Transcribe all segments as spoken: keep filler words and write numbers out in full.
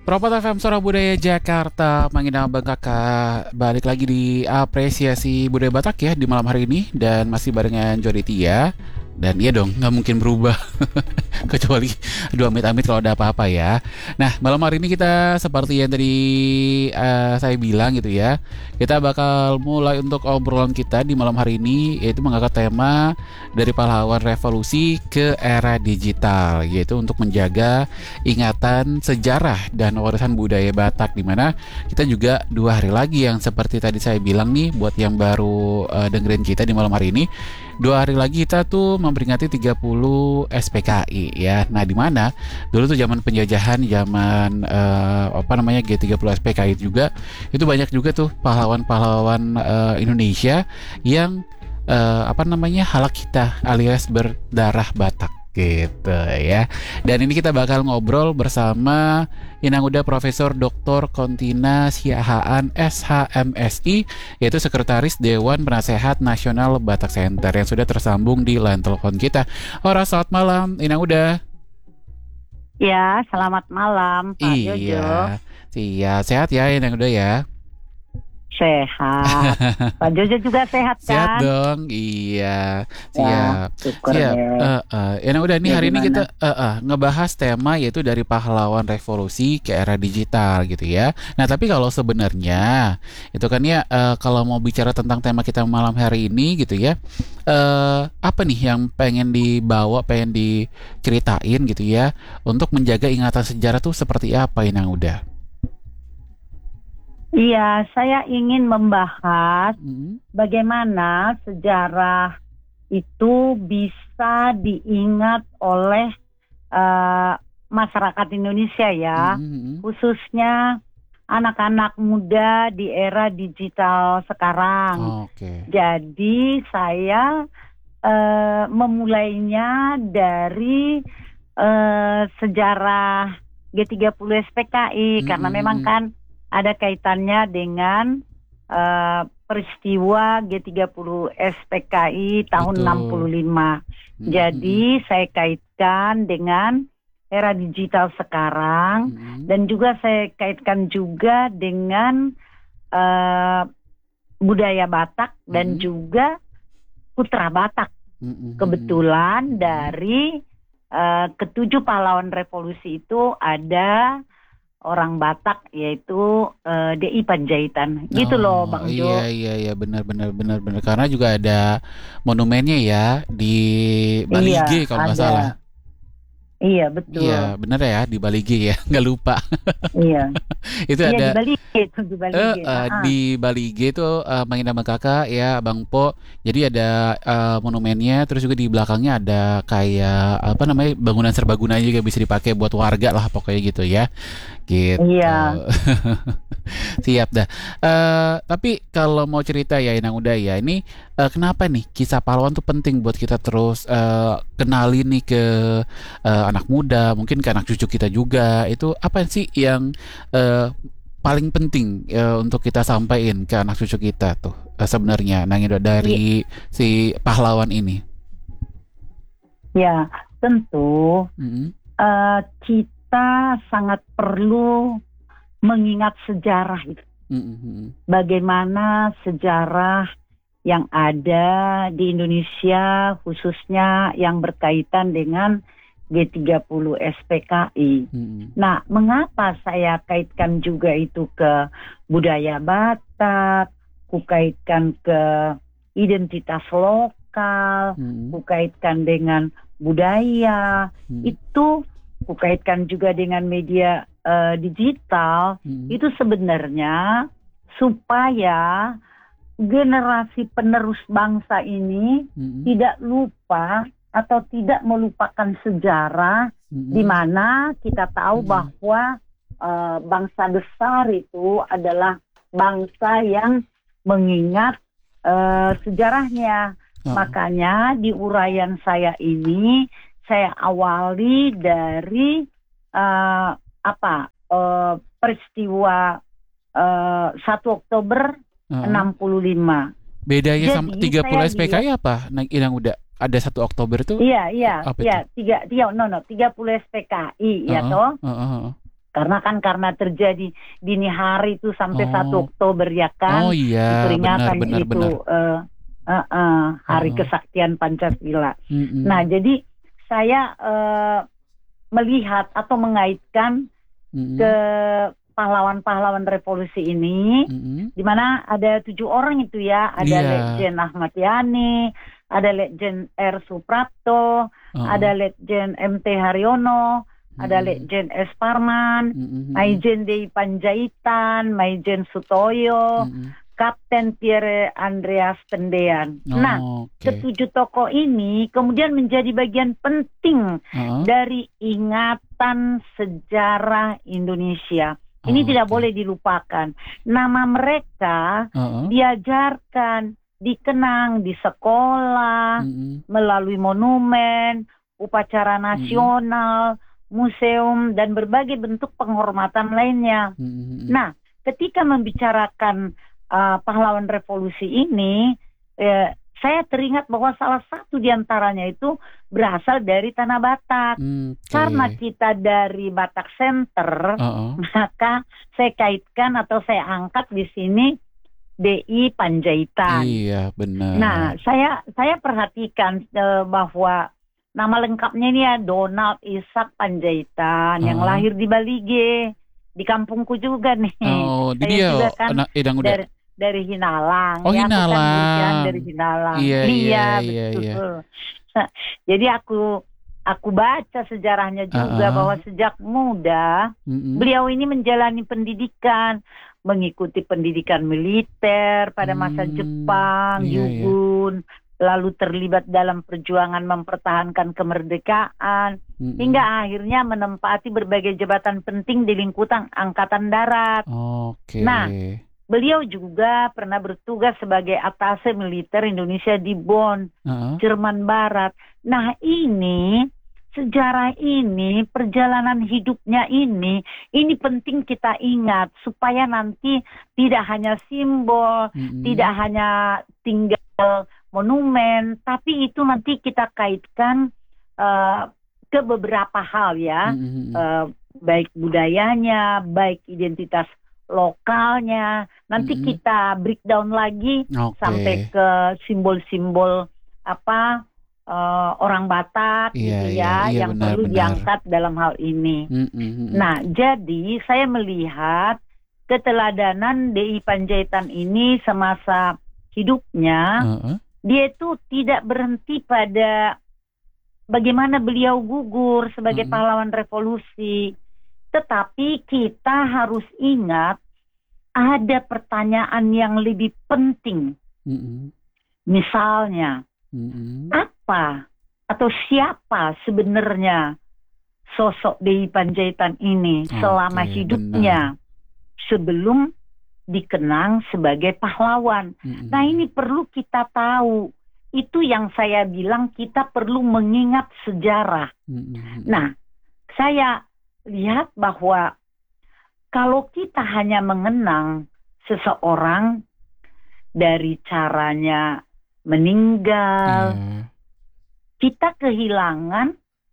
Propot F M Suara Budaya Jakarta, Manginang Bang Kakak. Balik lagi di apresiasi budaya Batak ya di malam hari ini. Dan masih barengan Jody Tia. Dan iya dong, gak mungkin berubah kecuali aduh amit-amit kalau ada apa-apa ya. Nah, malam hari ini kita seperti yang tadi uh, saya bilang gitu ya, kita bakal mulai untuk obrolan kita di malam hari ini, yaitu mengangkat tema dari pahlawan revolusi ke era digital, yaitu untuk menjaga ingatan sejarah dan warisan budaya Batak, dimana kita juga dua hari lagi yang seperti tadi saya bilang nih, buat yang baru uh, dengerin kita di malam hari ini, dua hari lagi kita tuh memperingati tiga puluh S P K I ya. Nah, di mana dulu tuh zaman penjajahan, zaman uh, apa namanya G tiga puluh S P K I juga, itu banyak juga tuh pahlawan-pahlawan uh, Indonesia yang uh, apa namanya halak kita alias berdarah Batak gitu ya. Dan ini kita bakal ngobrol bersama Inang Uda Profesor Doktor Kontina Siahaan S H M S I, yaitu Sekretaris Dewan Penasehat Nasional Batak Center, yang sudah tersambung di line telepon kita. Ora, selamat malam Inang Uda. Ya, selamat malam Pak iya, Jojo. Iya, sehat ya Inang Uda ya? Sehat. Pak Jojo juga sehat kan? Sehat dong, iya. Siap. Ya, syukur Siap. deh. Uh, uh. Ya, nah udah nih Ya, hari ini gimana? kita uh, uh, ngebahas tema yaitu dari pahlawan revolusi ke era digital gitu ya. Nah, tapi kalau sebenarnya itu kan ya uh, kalau mau bicara tentang tema kita malam hari ini gitu ya, uh, apa nih yang pengen dibawa, pengen diceritain gitu ya untuk menjaga ingatan sejarah tuh seperti apa Inang Uda? Iya, saya ingin membahas Mm-hmm. bagaimana sejarah itu bisa diingat oleh uh, masyarakat Indonesia ya, Mm-hmm. khususnya anak-anak muda di era digital sekarang. Oke. Jadi saya uh, memulainya dari uh, sejarah G tiga puluh S P K I, Mm-hmm. karena memang kan ada kaitannya dengan uh, peristiwa G tiga puluh S P K I tahun Betul. enam puluh lima. Mm-hmm. Jadi saya kaitkan dengan era digital sekarang, Mm-hmm. dan juga saya kaitkan juga dengan uh, budaya Batak dan Mm-hmm. juga putra Batak. Mm-hmm. Kebetulan dari uh, ketujuh pahlawan revolusi itu ada orang Batak, yaitu uh, D I Panjaitan. Gitu loh Bang Jo. Iya iya iya benar benar benar benar, karena juga ada monumennya ya di Bali Iya, G kalau nggak ada. salah. Iya betul. Iya benar ya, di Bali G ya, nggak lupa. Iya. Itu Iya, ada di Bali itu di Bali. eh, G. eh, Ah, di Bali G itu uh, Manginda Bang Kakak ya Bang Po. Jadi ada eh, monumennya, terus juga di belakangnya ada kayak apa namanya bangunan serbaguna juga bisa dipakai buat warga lah pokoknya gitu ya. Gitu. Iya. Siap dah. Eh, tapi kalau mau cerita ya Inang Uda ya, ini eh, kenapa nih kisah pahlawan tuh penting buat kita terus eh, kenalin nih ke eh, anak muda, mungkin ke anak cucu kita juga. Itu apa sih yang eh, paling penting eh, untuk kita sampaikan ke anak cucu kita tuh eh, sebenarnya Nang Uda dari si pahlawan ini? Ya, tentu Mm-hmm. uh, kita sangat perlu mengingat sejarah itu. Mm-hmm. Bagaimana sejarah yang ada di Indonesia, khususnya yang berkaitan dengan G tiga puluh S P K I. Mm-hmm. Nah, mengapa saya kaitkan juga itu ke budaya Batak, kukaitkan ke identitas lokal, Mm-hmm. kukaitkan dengan budaya, Mm-hmm. itu kukaitkan juga dengan media uh, digital. Mm-hmm. Itu sebenarnya supaya generasi penerus bangsa ini Mm-hmm. tidak lupa atau tidak melupakan sejarah, Mm-hmm. di mana kita tahu Mm-hmm. bahwa uh, bangsa besar itu adalah bangsa yang mengingat uh, sejarahnya. Oh. Makanya di uraian saya ini saya awali dari uh, apa uh, peristiwa uh, satu Oktober Uh-uh. enam puluh lima. Bedanya Jadi, sama tiga puluh saya S P K I apa? Nang Inang udah ada satu Oktober tuh? Iya, iya, Apa iya, tiga, tiga, no, no, tiga puluh S P K I, ya Uh-uh, toh. uh-uh, uh-uh. Karena kan karena terjadi dini hari itu sampai satu Oh, Oktober ya kan, oh iya, benar, diperingatan benar, benar. itu eh, eh, eh, Hari Heeh. Kesaktian Pancasila. Nah, Mm-mm. jadi saya eh, melihat atau mengaitkan ke Mm-mm. pahlawan-pahlawan revolusi ini, Mm-mm. di mana ada tujuh orang itu ya, ada Iya. Letjen Ahmad Yani, ada Letjen R. Suprapto, Heeh. ada Letjen M T Haryono, ada Mm-mm. Letjen S. Parman, Mm-mm. Maijen D. Panjaitan, Maijen Sutoyo, Mm-mm. Kapten Pierre Andreas Tendean. Nah, Oh, oke. ketujuh tokoh ini kemudian menjadi bagian penting Heeh. dari ingatan sejarah Indonesia. Ini Oh, tidak oke. boleh dilupakan. Nama mereka Heeh. diajarkan, dikenang di sekolah, Mm-mm. melalui monumen, upacara Mm-mm. nasional, museum, dan berbagai bentuk penghormatan lainnya. Mm-mm. Nah, ketika membicarakan uh, pahlawan revolusi ini, eh, saya teringat bahwa salah satu diantaranya itu berasal dari Tanah Batak. Mm, Karena Oke. kita dari Batak Center, Heeh. maka saya kaitkan atau saya angkat di sini D I Panjaitan. Iya, benar. Nah, saya saya perhatikan eh, bahwa nama lengkapnya ini ya Donald Ishak Panjaitan yang Heeh. lahir di Balige, di kampungku juga nih. Oh, di Saya dia juga oh, kan anak Edang udah. dari dari Hinalang. Oh, Ya, aku kan Mursian Hinalang. dari Hinalang. Iya, iya, Iya, iya, iya. betul. Jadi aku aku baca sejarahnya juga Heeh. bahwa sejak muda Mm-mm. beliau ini menjalani pendidikan, mengikuti pendidikan militer pada masa Hmm, Jepang, iya, iya. Yugun, lalu terlibat dalam perjuangan mempertahankan kemerdekaan, Mm-mm. hingga akhirnya menempati berbagai jabatan penting di lingkupan Angkatan Darat. Oke. Nah, beliau juga pernah bertugas sebagai atase militer Indonesia di Bonn, Heeh. Jerman Barat. Nah, ini sejarah ini, perjalanan hidupnya ini, ini penting kita ingat supaya nanti tidak hanya simbol, Mm-mm. tidak hanya tinggal monumen, tapi itu nanti kita kaitkan uh, ke beberapa hal ya, Mm-mm. uh, baik budayanya, baik identitas lokalnya. Nanti Mm-mm. kita breakdown lagi Oke. sampai ke simbol-simbol apa uh, orang Batak Iya, gitu iya, ya, iya, yang benar, perlu benar. diangkat dalam hal ini. Mm-mm. Nah, jadi saya melihat keteladanan D I Panjaitan ini semasa hidupnya, Heeh. dia itu tidak berhenti pada bagaimana beliau gugur sebagai Mm-mm. pahlawan revolusi. Tetapi kita harus ingat ada pertanyaan yang lebih penting. Mm-mm. Misalnya, Mm-mm. apa atau siapa sebenarnya sosok D I Panjaitan ini Oke, selama hidupnya sebelum dikenang sebagai pahlawan. Mm-mm. Nah, ini perlu kita tahu. Itu yang saya bilang kita perlu mengingat sejarah. Mm-mm. Nah, saya lihat bahwa kalau kita hanya mengenang seseorang dari caranya meninggal, Iya. kita kehilangan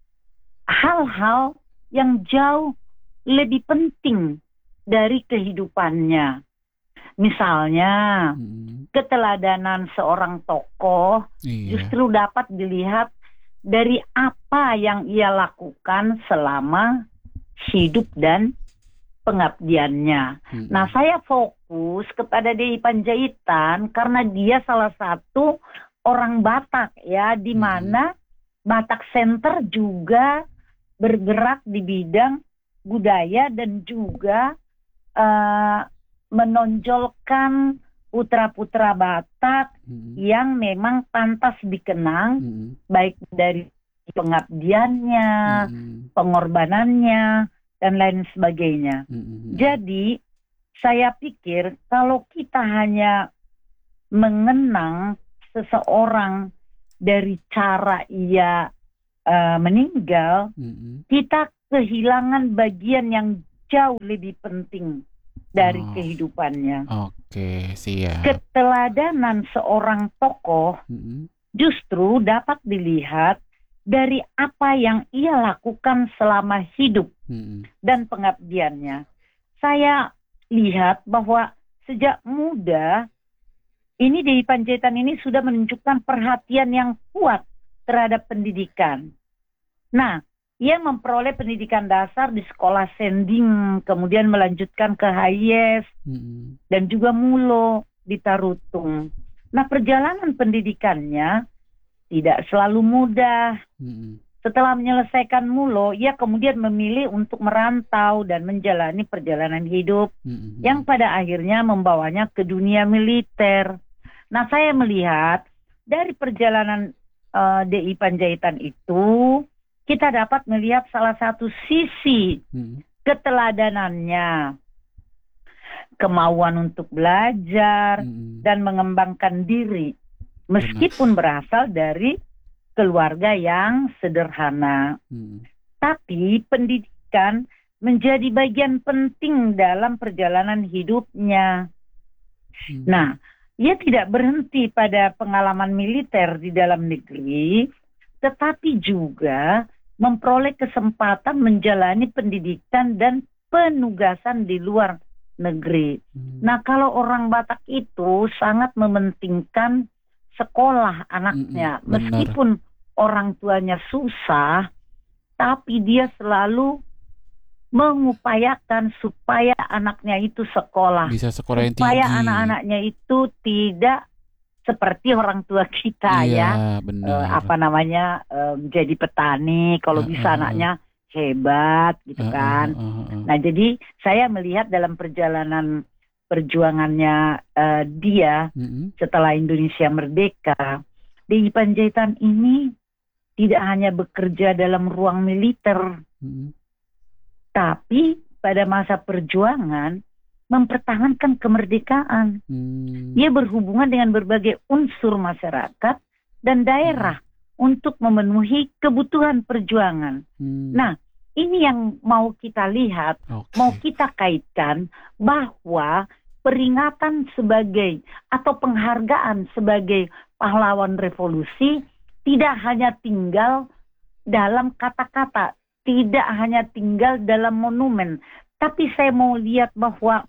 hal-hal yang jauh lebih penting dari kehidupannya. Misalnya, Mm-mm. keteladanan seorang tokoh Iya. justru dapat dilihat dari apa yang ia lakukan selama hidup dan pengabdiannya. Mm-mm. Nah, saya fokus kepada D I Panjaitan karena dia salah satu orang Batak ya, di Mm-mm. mana Batak Center juga bergerak di bidang budaya dan juga eh, menonjolkan putra-putra Batak Mm-mm. yang memang pantas dikenang Mm-mm. baik dari pengabdiannya, Mm-mm. pengorbanannya, dan lain sebagainya. Mm-mm. Jadi, saya pikir kalau kita hanya mengenang seseorang dari cara ia uh, meninggal, Mm-mm. kita kehilangan bagian yang jauh lebih penting dari Oh. kehidupannya. Oke, siap. Keteladanan seorang tokoh Mm-mm. justru dapat dilihat dari apa yang ia lakukan selama hidup Mm-mm. dan pengabdiannya. Saya lihat bahwa sejak muda ini D I Panjaitan ini sudah menunjukkan perhatian yang kuat terhadap pendidikan. Nah, ia memperoleh pendidikan dasar di sekolah Sending, kemudian melanjutkan ke Hayes Mm-mm. dan juga Mulo di Tarutung. Nah, perjalanan pendidikannya tidak selalu mudah. Mm-mm. Setelah menyelesaikan Mulo, ia kemudian memilih untuk merantau dan menjalani perjalanan hidup Mm-mm. yang pada akhirnya membawanya ke dunia militer. Nah, saya melihat dari perjalanan uh, D I Panjaitan itu, kita dapat melihat salah satu sisi Mm-mm. keteladanannya, kemauan untuk belajar Mm-mm. dan mengembangkan diri, meskipun berasal dari keluarga yang sederhana. Mm-mm. Tapi pendidikan menjadi bagian penting dalam perjalanan hidupnya. Mm. Nah, ia tidak berhenti pada pengalaman militer di dalam negeri, tetapi juga memperoleh kesempatan menjalani pendidikan dan penugasan di luar negeri. Mm. Nah, kalau orang Batak itu sangat mementingkan sekolah anaknya, Mm-mm, benar. meskipun orang tuanya susah, tapi dia selalu mengupayakan supaya anaknya itu sekolah, Bisa sekolah yang supaya tinggi. anak-anaknya itu tidak seperti orang tua kita Iya, ya, eh, benar. apa namanya, eh, menjadi petani, kalau Heeh, bisa heeh. anaknya hebat gitu Heeh, kan. heeh, heeh. Nah, jadi saya melihat dalam perjalanan perjuangannya eh, dia Mm-mm. setelah Indonesia merdeka, D I Panjaitan ini tidak hanya bekerja dalam ruang militer, Mm-mm. tapi pada masa perjuangan mempertahankan kemerdekaan. Mm. Dia berhubungan dengan berbagai unsur masyarakat dan daerah untuk memenuhi kebutuhan perjuangan. Mm. Nah, ini yang mau kita lihat, Oke. mau kita kaitkan bahwa peringatan sebagai atau penghargaan sebagai pahlawan revolusi tidak hanya tinggal dalam kata-kata, tidak hanya tinggal dalam monumen, tapi saya mau lihat bahwa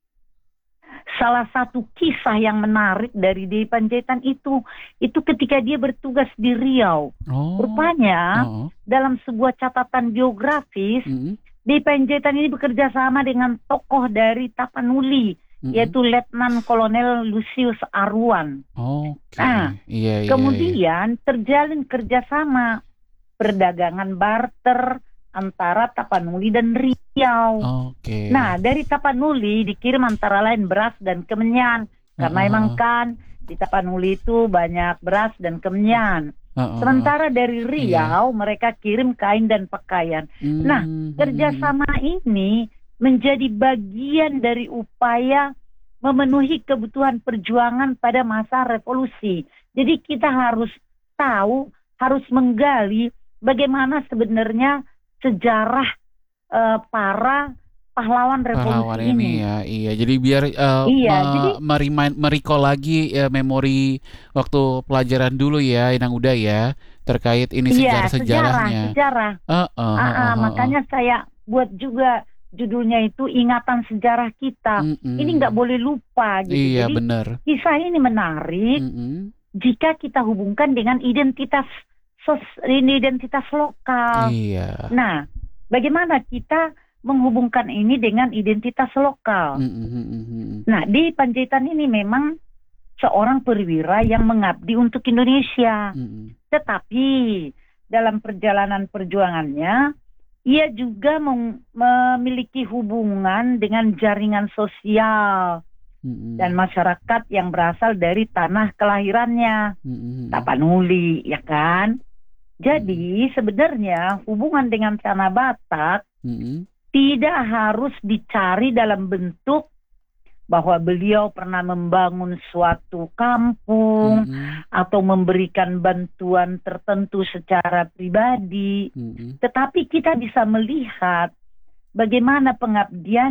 salah satu kisah yang menarik dari D I Panjaitan itu, itu ketika dia bertugas di Riau. Oh. Rupanya Oh. dalam sebuah catatan biografis, Mm-mm. D I Panjaitan ini bekerja sama dengan tokoh dari Tapanuli, Mm-mm. yaitu Letnan Kolonel Lucius Arwan. Oke. Nah, Iya, iya, Kemudian terjalin kerjasama perdagangan barter antara Tapanuli dan Riau. iya. Oke. Nah, dari Tapanuli dikirim antara lain beras dan kemenyan. Karena Heeh, emang heeh. kan di Tapanuli itu banyak beras dan kemenyan. Heeh, Sementara dari Iya. Riau mereka kirim kain dan pakaian. heeh. Nah, Mm, kerjasama ini menjadi bagian dari upaya memenuhi kebutuhan perjuangan pada masa revolusi. Jadi kita harus tahu, harus menggali bagaimana sebenarnya sejarah eh, para pahlawan revolusi pahlawan ini ini. ya, iya. Jadi biar eh, Iya, me- jadi merimain- merecall lagi ya, memori waktu pelajaran dulu ya, Inang Uda ya, terkait ini iya, sejarah, sejarah-sejarahnya. sejarah. Heeh, Ah, heeh, ah, heeh. makanya saya buat juga judulnya itu ingatan sejarah kita. Mm-mm. Ini nggak boleh lupa gitu. Iya, Jadi benar. kisah ini menarik Mm-mm. jika kita hubungkan dengan identitas sos, ini identitas lokal. Iya. Nah, bagaimana kita menghubungkan ini dengan identitas lokal? Mm-mm, mm-mm, mm-mm. Nah, di Panjaitan ini memang seorang perwira yang mengabdi untuk Indonesia. Mm-mm. Tetapi dalam perjalanan perjuangannya, ia juga mem- memiliki hubungan dengan jaringan sosial Mm-mm. dan masyarakat yang berasal dari tanah kelahirannya, Mm-mm. Tapanuli, ya kan? Jadi sebenarnya hubungan dengan tanah Batak Mm-mm. tidak harus dicari dalam bentuk bahwa beliau pernah membangun suatu kampung Mm-mm. atau memberikan bantuan tertentu secara pribadi, Mm-mm. tetapi kita bisa melihat bagaimana pengabdian